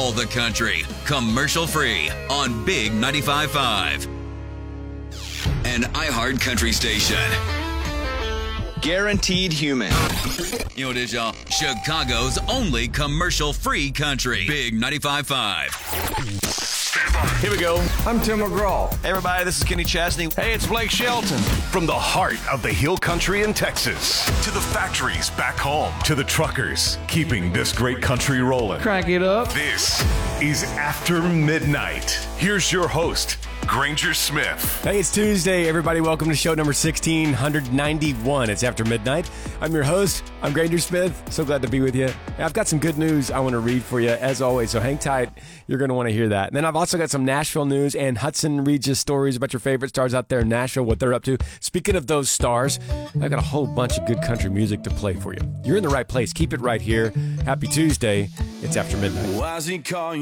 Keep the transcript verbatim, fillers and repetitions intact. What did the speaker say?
all the country, commercial-free on Big ninety-five point five. An iHeart Country station. Guaranteed human. You know what it is, y'all? Chicago's only commercial-free country. Big ninety-five point five. Here we go. I'm Tim McGraw. Hey, everybody, this is Kenny Chesney. Hey, it's Blake Shelton. From the heart of the hill country in Texas to the factories back home to the truckers keeping this great country rolling. Crank it up. This is After Midnight. Here's your host, Granger Smith. Hey, it's Tuesday, everybody. Welcome to show number sixteen ninety-one. It's After Midnight. I'm your host. I'm Granger Smith. So glad to be with you. I've got some good news I want to read for you, as always, so hang tight. You're going to want to hear that. And then I've also got some Nashville news and Hudson Regis stories about your favorite stars out there in Nashville, what they're up to. Speaking of those stars, I've got a whole bunch of good country music to play for you. You're in the right place. Keep it right here. Happy Tuesday. It's After Midnight. Why is he calling?